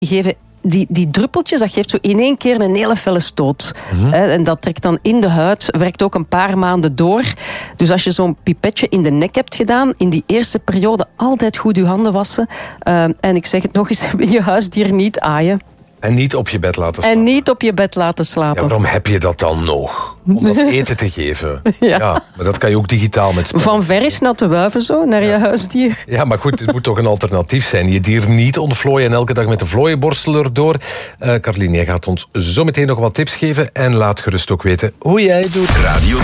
geven... Die druppeltjes, dat geeft zo in één keer een hele felle stoot. En dat trekt dan in de huid, werkt ook een paar maanden door. Dus als je zo'n pipetje in de nek hebt gedaan, in die eerste periode altijd goed je handen wassen. En ik zeg het nog eens, je huisdier niet aaien. En niet op je bed laten slapen. Ja, waarom heb je dat dan nog? Om dat eten te geven. Ja, maar dat kan je ook digitaal met spellen. Van ver is natte wuiven zo, naar je huisdier. Ja, maar goed, het moet toch een alternatief zijn. Je dier niet ontvlooien en elke dag met de vlooienborsteler door. Carline, jij gaat ons zo meteen nog wat tips geven. En laat gerust ook weten hoe jij het doet. Radio